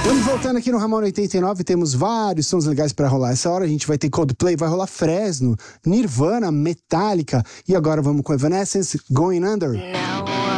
Vamos voltando aqui no Ramon 89, temos vários sons legais pra rolar. Essa hora a gente vai ter Coldplay, vai rolar Fresno, Nirvana, Metallica e agora vamos com Evanescence, Going Under.